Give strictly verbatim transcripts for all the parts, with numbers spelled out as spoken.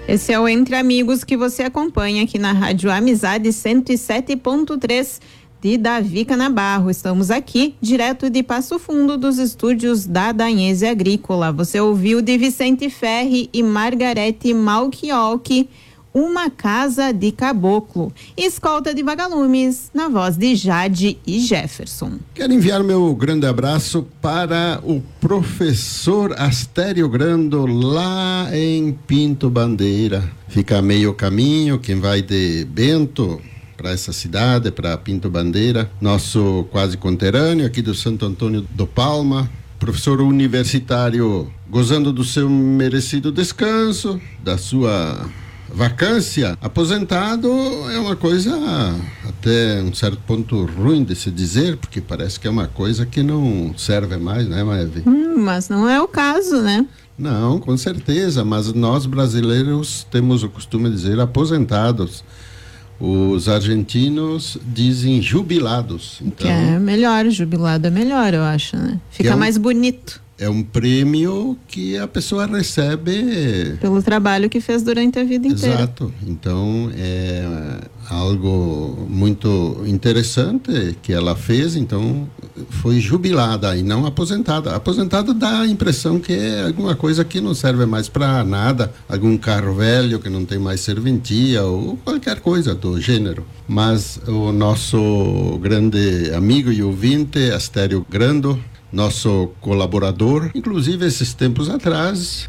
Esse é o Entre Amigos que você acompanha aqui na Rádio Amizade cento e sete ponto três de Davi Canabarro. Estamos aqui direto de Passo Fundo dos estúdios da Danhese Agrícola. Você ouviu de Vicente Ferri e Margarete Malchiocchi, Uma Casa de Caboclo. Escolta de Vagalumes, na voz de Jade e Jefferson. Quero enviar meu grande abraço para o professor Astério Grando, lá em Pinto Bandeira. Fica meio caminho, quem vai de Bento para essa cidade, para Pinto Bandeira, nosso quase conterrâneo aqui do Santo Antônio do Palma, professor universitário gozando do seu merecido descanso, da sua vacância, aposentado. É uma coisa até um certo ponto ruim de se dizer, porque parece que é uma coisa que não serve mais, né, Maeve? Hum, mas não é o caso, né? Não, com certeza, mas nós brasileiros temos o costume de dizer aposentados. Os argentinos dizem jubilados. Então, que é melhor, jubilado é melhor, eu acho, né? Fica é um, mais bonito. É um prêmio que a pessoa recebe pelo trabalho que fez durante a vida inteira. Exato. Então é algo muito interessante que ela fez. Então foi jubilada e não aposentada. Aposentada dá a impressão que é alguma coisa que não serve mais para nada, algum carro velho que não tem mais serventia ou qualquer coisa do gênero. Mas o nosso grande amigo e ouvinte, Astério Grando, nosso colaborador, inclusive esses tempos atrás,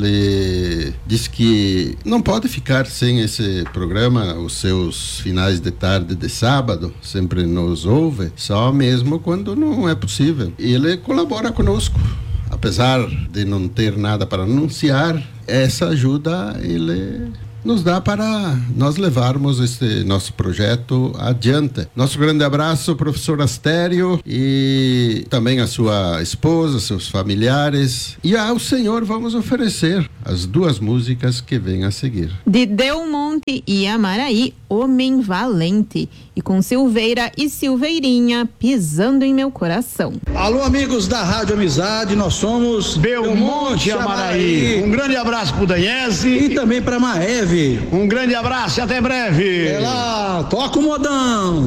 ele disse que não pode ficar sem esse programa, os seus finais de tarde de sábado, sempre nos ouve, só mesmo quando não é possível. Ele colabora conosco, apesar de não ter nada para anunciar, essa ajuda ele nos dá para nós levarmos este nosso projeto adiante. Nosso grande abraço, professor Astério, e também a sua esposa, seus familiares. E ao senhor vamos oferecer as duas músicas que vêm a seguir. De Delmonte e Amaraí, Homem Valente. E com Silveira e Silveirinha, Pisando em Meu Coração. Alô, amigos da Rádio Amizade, nós somos Belmonte e Amaraí. Um grande abraço pro Danhese. E também pra Maeve. Um grande abraço e até breve. É lá, toca o modão.